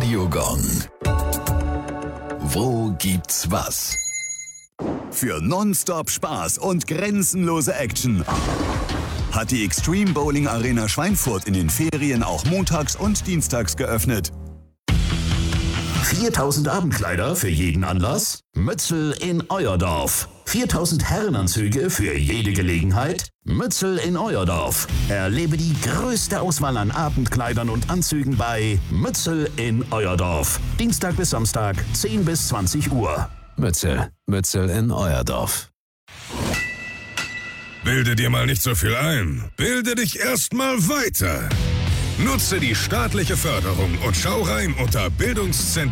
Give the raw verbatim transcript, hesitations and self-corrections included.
Radio Gong. Wo gibt's was? Für Nonstop Spaß und grenzenlose Action hat die Extreme Bowling Arena Schweinfurt in den Ferien auch montags und dienstags geöffnet. viertausend Abendkleider für jeden Anlass? Mützel in euer Dorf. viertausend Herrenanzüge für jede Gelegenheit? Mützel in euer Dorf. Erlebe die größte Auswahl an Abendkleidern und Anzügen bei Mützel in euer Dorf. Dienstag bis Samstag, zehn bis zwanzig Uhr. Mützel, Mützel in euer Dorf. Bilde dir mal nicht so viel ein. Bilde dich erst mal weiter. Nutze die staatliche Förderung und schau rein unter Bildungszentrum.